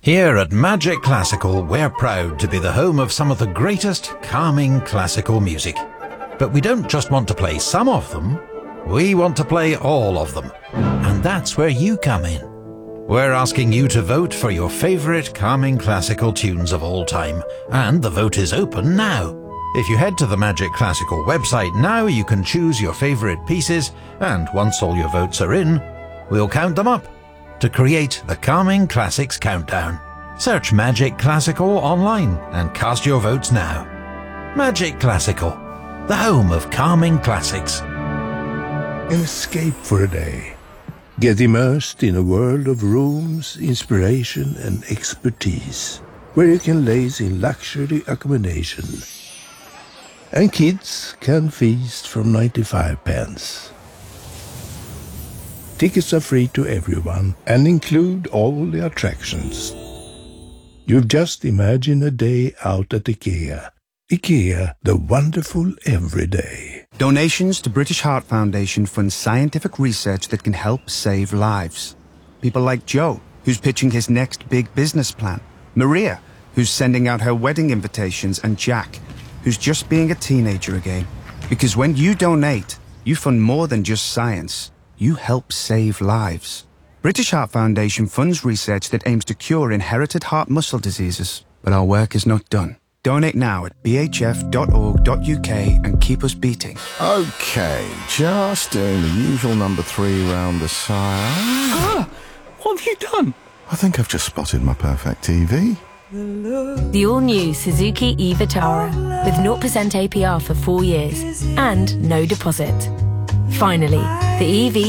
Here at Magic Classical, we're proud to be the home of some of the greatest calming classical music. But we don't just want to play some of them, we want to play all of them. And that's where you come in. We're asking you to vote for your favourite calming classical tunes of all time, and the vote is open now. If you head to the Magic Classical website now, you can choose your favourite pieces, and once all your votes are in, we'll count them up to create the Calming Classics Countdown. Search Magic Classical online and cast your votes now. Magic Classical, the home of calming classics. An escape for a day. Get immersed in a world of rooms, inspiration and expertise, where you can laze in luxury accommodation. And kids can feast from 95 pence. Tickets are free to everyone and include all the attractions. You've just imagined a day out at IKEA. IKEA, the wonderful everyday. Donations to British Heart Foundation fund scientific research that can help save lives. People like Joe, who's pitching his next big business plan. Maria, who's sending out her wedding invitations. And Jack, who's just being a teenager again. Because when you donate, you fund more than just science. You help save lives. British Heart Foundation funds research that aims to cure inherited heart muscle diseases. But our work is not done. Donate now at bhf.org.uk and keep us beating. Okay, just doing the usual number 3 round the sire. What have you done? I think I've just spotted my perfect TV. The all-new Suzuki e-Vitara with 0% APR for 4 years and no deposit. Finally, the EV